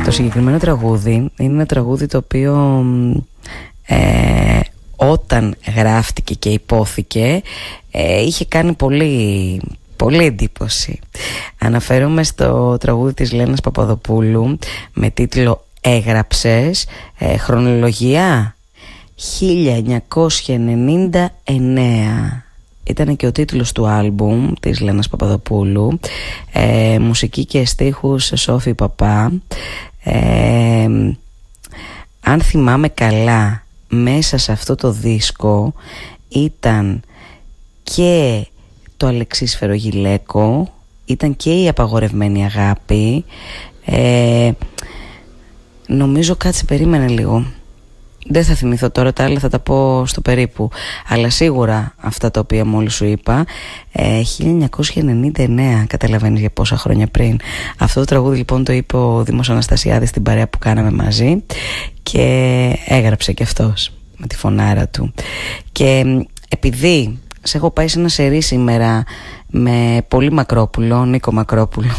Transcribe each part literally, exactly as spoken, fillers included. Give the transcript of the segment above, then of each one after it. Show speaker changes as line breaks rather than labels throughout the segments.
Το συγκεκριμένο τραγούδι είναι ένα τραγούδι το οποίο ε, όταν γράφτηκε και υπόθηκε ε, είχε κάνει πολύ, πολύ εντύπωση. Αναφέρομαι στο τραγούδι της Λένας Παπαδοπούλου με τίτλο «Έγραψες», ε, χρονολογία χίλια εννιακόσια ενενήντα εννέα. Ήταν και ο τίτλος του άλμπουμ της Λένας Παπαδοπούλου, ε, μουσική και στίχους Σόφη Παπά. ε, Αν θυμάμαι καλά, μέσα σε αυτό το δίσκο ήταν και το Αλεξίσφαιρο Γυλαίκο, ήταν και η Απαγορευμένη Αγάπη. ε, Νομίζω, κάτσε, περίμενε λίγο, δεν θα θυμηθώ τώρα τα άλλα, θα τα πω στο περίπου. Αλλά σίγουρα αυτά τα οποία μόλις σου είπα, ε, χίλια εννιακόσια ενενήντα εννέα, καταλαβαίνεις για πόσα χρόνια πριν. Αυτό το τραγούδι λοιπόν το είπε ο Δήμος Αναστασιάδης στην παρέα που κάναμε μαζί και έγραψε και αυτός με τη φωνάρα του. Και επειδή σε έχω πάει σε ένα σερί σήμερα με πολύ Μακρόπουλο, Νίκο Μακρόπουλο,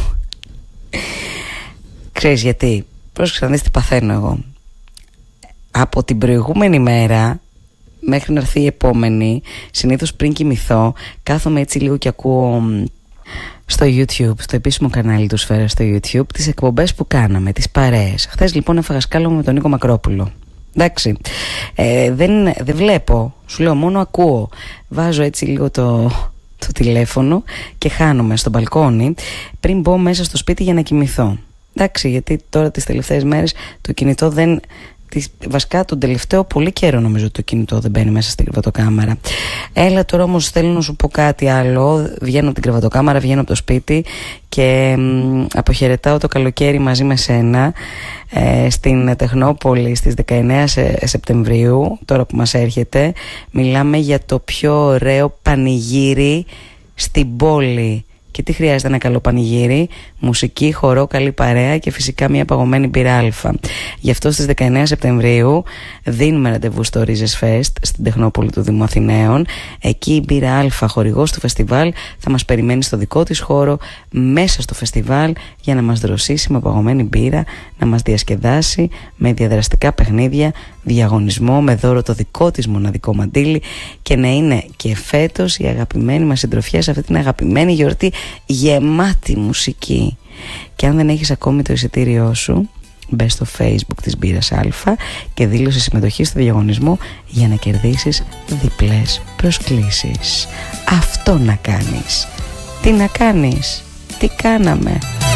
ξέρεις γιατί? Πρόσεξε να δεις τι παθαίνω εγώ. Από την προηγούμενη μέρα μέχρι να έρθει η επόμενη, συνήθως πριν κοιμηθώ, κάθομαι έτσι λίγο και ακούω στο YouTube, στο επίσημο κανάλι του Σφαίρα στο YouTube, τις εκπομπές που κάναμε, τις παρέες. Χθες λοιπόν έφαγα σκάλωμα με τον Νίκο Μακρόπουλο. Εντάξει, ε, δεν, δεν βλέπω, σου λέω μόνο ακούω. Βάζω έτσι λίγο το, το τηλέφωνο και χάνομαι στο μπαλκόνι πριν μπω μέσα στο σπίτι για να κοιμηθώ. Εντάξει, γιατί τώρα τις τελευταίες μέρες το κινητό δεν... Βασικά τον τελευταίο πολύ καιρό νομίζω το κινητό δεν μπαίνει μέσα στην κρεβατοκάμαρα. Έλα τώρα όμως, θέλω να σου πω κάτι άλλο. Βγαίνω από την κρεβατοκάμαρα, βγαίνω από το σπίτι και μ, αποχαιρετάω το καλοκαίρι μαζί με σένα ε, στην Τεχνόπολη στις δεκαεννέα Σεπτεμβρίου. Τώρα που μας έρχεται, μιλάμε για το πιο ωραίο πανηγύρι στην πόλη. Και τι χρειάζεται ένα καλό πανηγύρι? Μουσική, χορό, καλή παρέα και φυσικά μια παγωμένη μπύρα Αλφα. Γι' αυτό στις δεκαεννέα Σεπτεμβρίου δίνουμε ραντεβού στο Ρίζες Fest στην Τεχνόπολη του Δήμου Αθηναίων. Εκεί η μπύρα Αλφα, χορηγός του φεστιβάλ, θα μας περιμένει στο δικό της χώρο μέσα στο φεστιβάλ για να μας δροσίσει με παγωμένη μπύρα, να μας διασκεδάσει με διαδραστικά παιχνίδια, διαγωνισμό, με δώρο το δικό της μοναδικό μαντίλι και να είναι και φέτος η αγαπημένη μας συντροφιά σε αυτή την αγαπημένη γιορτή γεμάτη μουσική. Και αν δεν έχεις ακόμη το εισιτήριό σου, μπες στο Facebook της Μπύρας Αλφα και δήλωσε συμμετοχή στο διαγωνισμό για να κερδίσεις διπλές προσκλήσεις. Αυτό να κάνεις. Τι να κάνεις? Τι κάναμε?